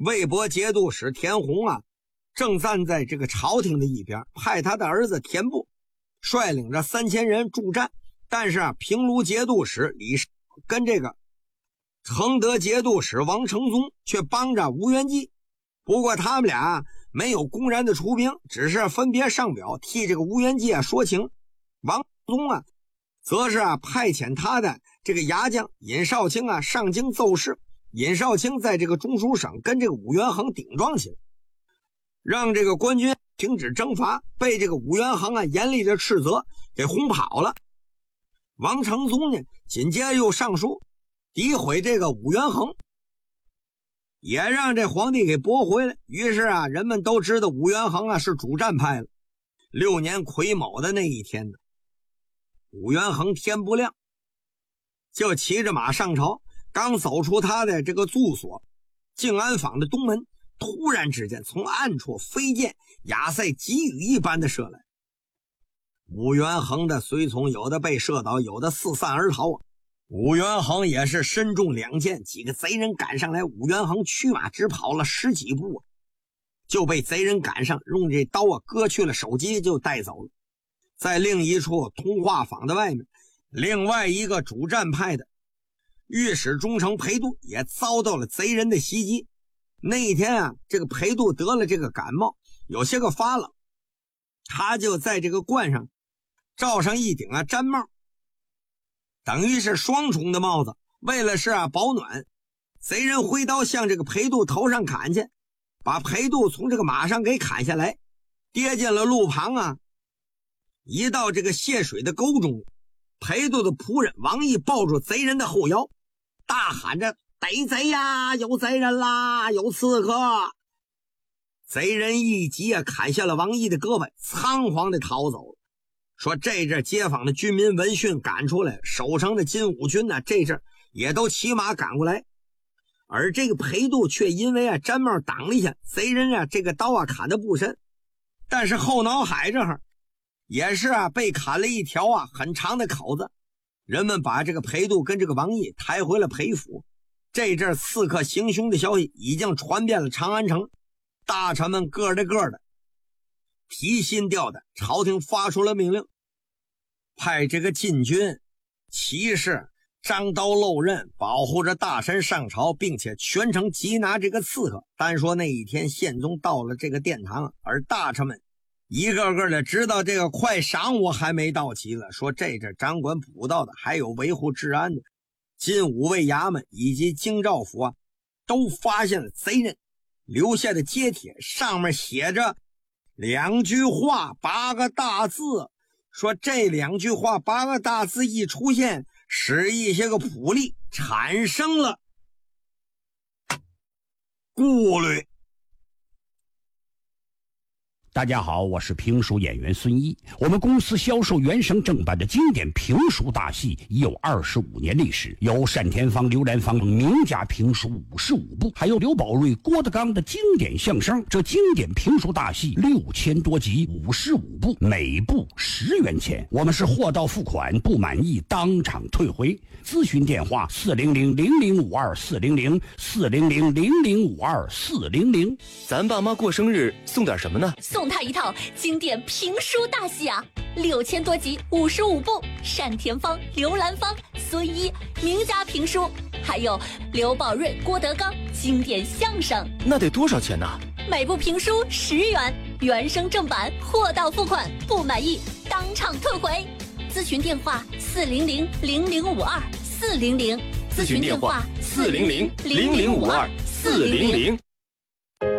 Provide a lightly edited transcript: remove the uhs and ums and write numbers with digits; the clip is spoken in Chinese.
魏博节度使田弘啊，正站在这个朝廷的一边，派他的儿子田部率领着3000人助战。但是啊，平卢节度使李绍跟这个承德节度使王承宗却帮着吴元济。不过他们俩没有公然的出兵，只是分别上表替这个吴元济说情。王承宗啊，则是派遣他的这个牙将尹绍卿啊上京奏事。尹绍卿在这个中书省跟这个武元衡顶撞起来，让这个官军停止征伐，被这个武元衡啊严厉的斥责，给轰跑了。王承宗呢，紧接着又上书诋毁这个武元衡，也让这皇帝给驳回了。于是啊，人们都知道武元衡啊是主战派了。6年癸卯的那一天呢，武元衡天不亮就骑着马上朝，刚走出他的这个住所静安坊的东门，突然之间从暗处飞箭亚塞急雨一般的射来。武元衡的随从有的被射倒，有的四散而逃啊。武元衡也是身中2箭，几个贼人赶上来，武元衡驱马只跑了10几步就被贼人赶上，用这刀割去了首级就带走了。在另一处通化坊的外面，另外一个主战派的御史中丞裴度也遭到了贼人的袭击。那一天啊，这个裴度得了这个感冒，有些个发冷，他就在这个冠上罩上一顶毡帽，等于是双重的帽子。为了是保暖，贼人挥刀向这个裴度头上砍去，把裴度从这个马上给砍下来，跌进了路旁啊一道这个泄水的沟中。裴度的仆人王毅抱住贼人的后腰，大喊着：“逮贼呀！有贼人啦！有刺客！”贼人一急砍下了王毅的胳膊，仓皇的逃走了。说这阵街坊的军民闻讯赶出来，守城的金武军呢，这阵也都骑马赶过来。而这个裴度却因为毡帽挡了一下，贼人这个刀砍得不深，但是后脑海这儿也是被砍了一条很长的口子。人们把这个裴度跟这个王毅抬回了裴府。这阵刺客行凶的消息已经传遍了长安城，大臣们个的提心吊胆。朝廷发出了命令，派这个禁军骑士张刀露刃保护着大臣上朝，并且全程缉拿这个刺客。单说那一天宪宗到了这个殿堂，而大臣们一个个的直到这个快晌午还没到齐了。说这阵掌管捕道的还有维护治安的金武卫衙门以及京兆府都发现了贼人留下的揭帖，上面写着2句话8个大字。说这2句话8个大字一出现，使一些个仆吏产生了顾虑。 大家好，我是评书演员孙一。我们公司销售原声正版的经典评书大戏已有25年历史，有单田芳、刘兰芳名家评书55部，还有刘宝瑞、郭德纲的经典相声。这经典评书大戏6000多集，55部，每部10元钱。我们是货到付款，不满意当场退回。咨询电话400-0052-400，400-0052-400。 咱爸妈过生日送点什么呢？ 送他一套经典评书大戏啊，6000多集，55部，单田芳、刘兰芳、孙一名家评书，还有刘宝瑞、郭德纲经典相声。 那得多少钱呢？ 每部评书10元，原声正版，货到付款，不满意当场退回。咨询电话400-0052-400， 咨询电话400-0052-400。